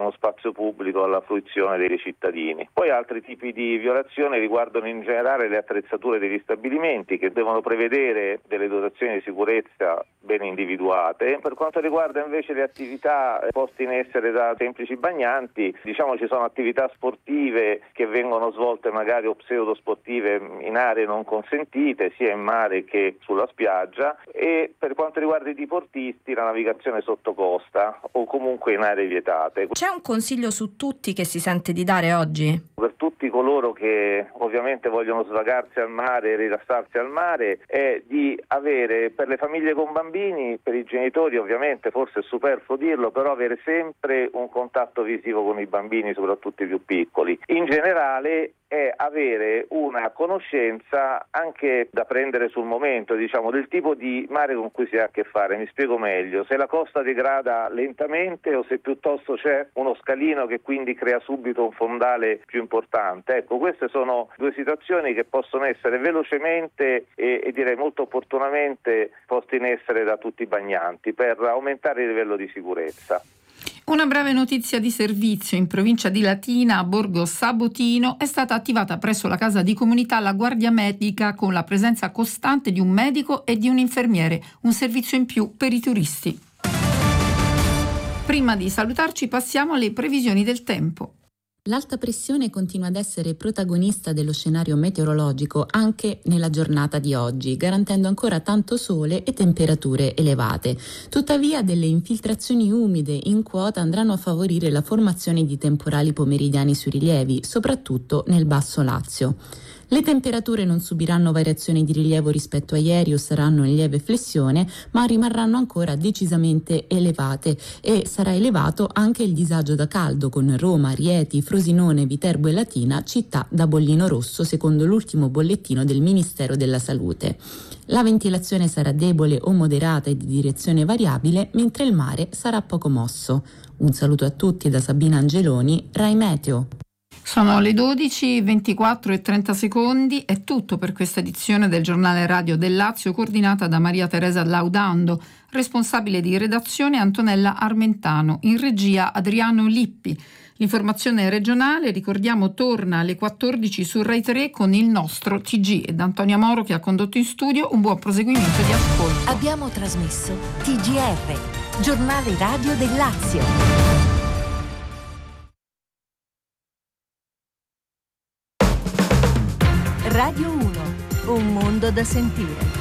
nello spazio pubblico alla fruizione dei cittadini. Poi altri tipi di violazioni riguardano in generale le attrezzature degli stabilimenti, che devono prevedere delle dotazioni di sicurezza ben individuate. Per quanto riguarda invece le attività poste in essere da semplici bagnanti, diciamo ci sono attività sportive che vengono svolte magari o pseudosportive in aree non consentite, sia in mare che sulla spiaggia, e per quanto riguarda i diportisti la navigazione sotto costa o comunque in aree vietate. C'è un consiglio su tutti che si sente di dare oggi? Per tutti coloro che ovviamente vogliono svagarsi al mare e rilassarsi al mare è di avere, per le famiglie con bambini, per i genitori ovviamente forse è superfluo dirlo, però avere sempre un contatto visivo con i bambini, soprattutto i più piccoli. In generale è avere una conoscenza anche da prendere sul momento, diciamo, del tipo di mare con cui si ha a che fare. Mi spiego meglio: se la costa degrada lentamente o se piuttosto c'è uno scalino che quindi crea subito un fondale più importante. Ecco, queste sono due situazioni che possono essere velocemente e direi molto opportunamente poste in essere da tutti i bagnanti per aumentare il livello di sicurezza. Una breve notizia di servizio: in provincia di Latina, a Borgo Sabotino, è stata attivata presso la casa di comunità la guardia medica con la presenza costante di un medico e di un infermiere, un servizio in più per i turisti. Prima di salutarci passiamo alle previsioni del tempo. L'alta pressione continua ad essere protagonista dello scenario meteorologico anche nella giornata di oggi, garantendo ancora tanto sole e temperature elevate. Tuttavia, delle infiltrazioni umide in quota andranno a favorire la formazione di temporali pomeridiani sui rilievi, soprattutto nel Basso Lazio. Le temperature non subiranno variazioni di rilievo rispetto a ieri o saranno in lieve flessione, ma rimarranno ancora decisamente elevate e sarà elevato anche il disagio da caldo con Roma, Rieti, Frosinone, Viterbo e Latina, città da bollino rosso secondo l'ultimo bollettino del Ministero della Salute. La ventilazione sarà debole o moderata e di direzione variabile, mentre il mare sarà poco mosso. Un saluto a tutti da Sabina Angeloni, Rai Meteo. Sono le 12:24:30. È tutto per questa edizione del giornale radio del Lazio, coordinata da Maria Teresa Laudando, responsabile di redazione Antonella Armentano, in regia Adriano Lippi. L'informazione regionale, ricordiamo, torna alle 14 su Rai 3 con il nostro TG, ed Antonia Moro che ha condotto in studio. Un buon proseguimento di ascolto. Abbiamo trasmesso TGR, giornale radio del Lazio. Radio 1, un mondo da sentire.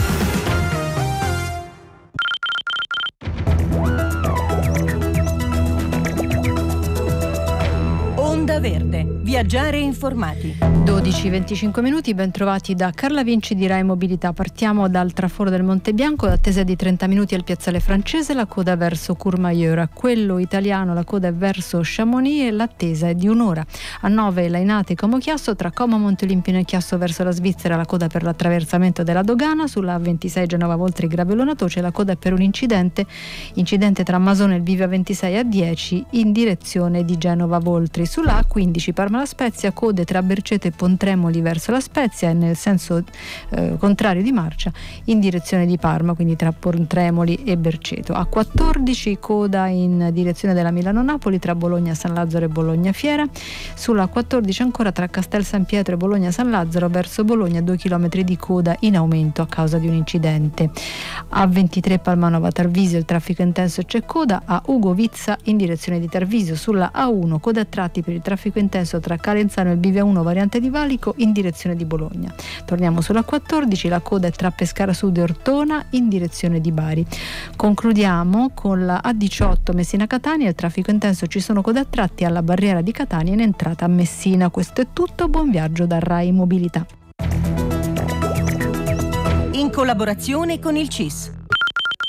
Onda Verde, viaggiare informati. 12:25, ben trovati da Carla Vinci di Rai Mobilità. Partiamo dal traforo del Monte Bianco, l'attesa è di 30 minuti al piazzale francese, la coda verso Courmayeur. A quello italiano la coda è verso Chamonix e l'attesa è di un'ora. A 9 Lainate e Como Chiasso, tra Como Montelimpino e Chiasso verso la Svizzera la coda per l'attraversamento della dogana. Sulla A26 Genova Voltri Gravellona Toce la coda è per un incidente tra Masone e il Bivio A26 a 10 in direzione di Genova Voltri. Sulla A15 Parma La Spezia, code tra Berceto e Pontremoli verso La Spezia e nel senso contrario di marcia in direzione di Parma, quindi tra Pontremoli e Berceto. A 14 coda in direzione della Milano-Napoli tra Bologna San Lazzaro e Bologna Fiera. Sulla 14 ancora tra Castel San Pietro e Bologna San Lazzaro verso Bologna, 2 chilometri di coda in aumento a causa di un incidente. A 23 Palmanova Tarvisio, il traffico intenso e c'è coda. A Ugo Vizza in direzione di Tarvisio. Sulla A1 coda a tratti per il traffico intenso tra Calenzano e il Bivia 1 variante di Valico in direzione di Bologna. Torniamo sulla 14, la coda è tra Pescara Sud e Ortona in direzione di Bari. Concludiamo con la A18 Messina Catania, il traffico intenso, ci sono code a tratti alla barriera di Catania in entrata a Messina. Questo è tutto, buon viaggio da Rai Mobilità. In collaborazione con il CIS.